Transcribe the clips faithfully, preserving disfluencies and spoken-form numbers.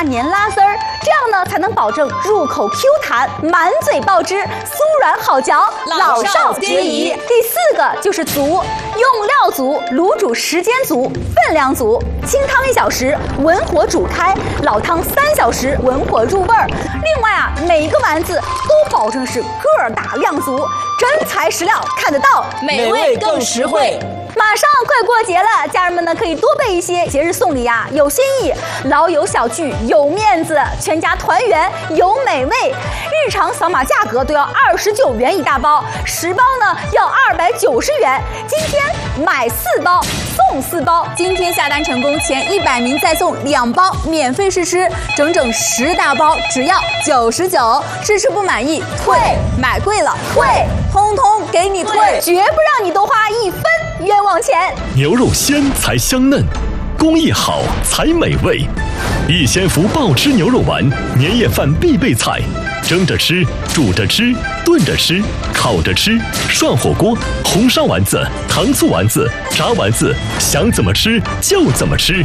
加粘拉丝儿，这样呢才能保证入口 Q 弹，满嘴爆汁，酥软好嚼，老少皆宜。第四个就是足，用料足，卤煮时间足，分量足。清汤一小时，文火煮开；老汤三小时，文火入味儿。另外啊，每一个丸子都保证是个儿大量足，真材实料，看得到， 美味更实惠。 马上快过节了，家人们呢可以多备一些节日送礼呀、啊，有新意，老友小聚有面子，全家团圆有美味。日常扫码价格都要二十九元一大包，十包呢要二百九十元。今天买四包送四包， 今天下单成功前一百名再送两包免费试吃，整整十大包只要九十九。试吃不满意退，买贵了退，通通给你退， 绝不让你多花一分冤枉钱。 牛肉鲜才香嫩，工艺好才美味。逸仙福爆汁牛肉丸，年夜饭必备菜，蒸着吃，煮着吃，炖着吃，烤着吃，涮火锅，红烧丸子，糖醋丸子，炸丸子，想怎么吃就怎么吃。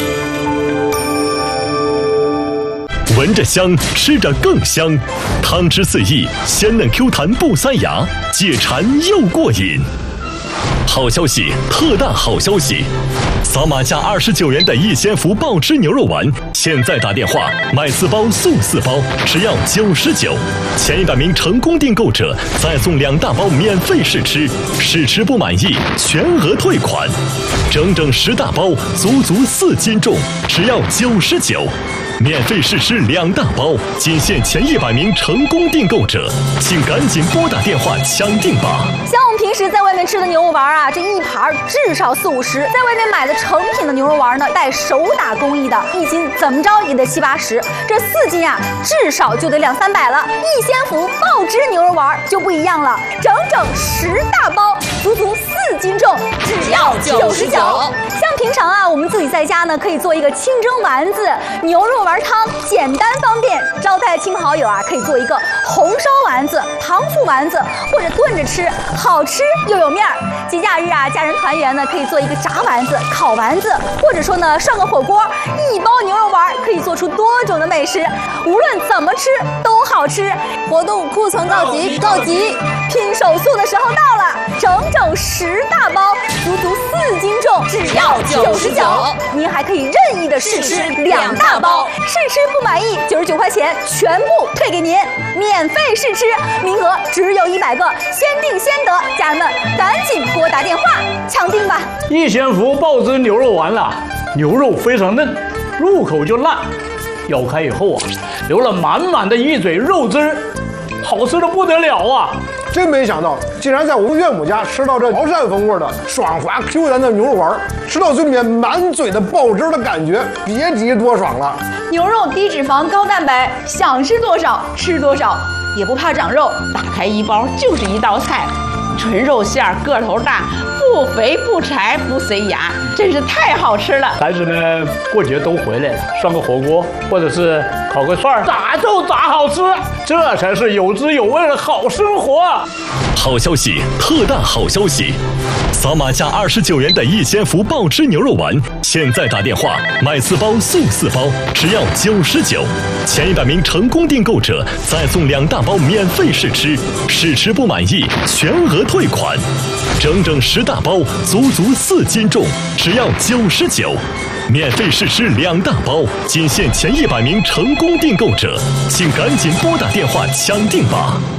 闻着香，吃着更香，汤汁四溢，鲜嫩 Q 弹不塞牙，解馋又过瘾。好消息，特大好消息！扫码价二十九元的逸仙福爆汁牛肉丸，现在打电话买四包送四包，只要九十九。前一百名成功订购者再送两大包免费试吃，试吃不满意全额退款。整整十大包，足足四斤重，只要九十九。免费试吃两大包，仅限前一百名成功订购者，请赶紧拨打电话抢订吧。 像我们平时在外面吃的牛肉丸啊，这一盘至少四五十，在外面买的成品的牛肉丸呢，带手打工艺的，一斤怎么着也得七八十，这四斤啊，至少就得两三百了。逸仙福爆汁牛肉丸就不一样了，整整十大包，足足四斤重，只要九十九。像平常啊，我们自己在家呢，可以做一个清蒸丸子、牛肉丸汤，简单方便。招待亲朋好友啊，可以做一个红烧丸子、糖醋丸子，或者炖着吃，好吃又有面儿。节假日啊，家人团圆呢，可以做一个炸丸子、烤丸子，或者说呢涮个火锅。一包牛肉丸可以做出多种的美食，无论怎么吃都好吃。 活动库存告急告急， 拼手速的时候到了，整整十大包，足足四斤重，只要九十九。您还可以任意的试吃两大包，试吃不满意九十九块钱全部退给您，免费试吃，名额只有一百个，先订先得，家人们赶紧拨打电话抢订吧。 逸仙福爆汁牛肉丸了，牛肉非常嫩，入口就烂，咬开以后啊，流了满满的一嘴肉汁儿，好吃的不得了啊！ 真没想到，竟然在我们岳母家吃到这潮汕风味的爽滑 Q 弹的牛肉丸，吃到嘴里面满嘴的爆汁的感觉，别提多爽了。 牛肉低脂肪高蛋白，想吃多少吃多少，也不怕长肉。打开一包就是一道菜，纯肉馅儿，个头大，不肥不柴不塞牙，真是太好吃了。 孩子们过节都回来了，涮个火锅或者是烤个串儿，咋就咋好吃，这才是有滋有味的好生活。 好消息，特大好消息！扫码价二十九元的逸仙福爆汁牛肉丸，现在打电话买四包送四包，只要九十九。前一百名成功订购者再送两大包免费试吃，试吃不满意全额退款。整整十大包，足足四斤重，只要九十九。免费试吃两大包，仅限前一百名成功订购者，请赶紧拨打电话抢订吧。